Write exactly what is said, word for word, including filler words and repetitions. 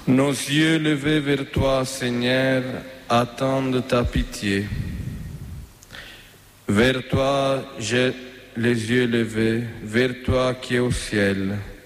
Nos yeux levés vers toi, Seigneur, attendent ta pitié. Vers toi, j'ai les yeux levés, vers toi qui es au ciel.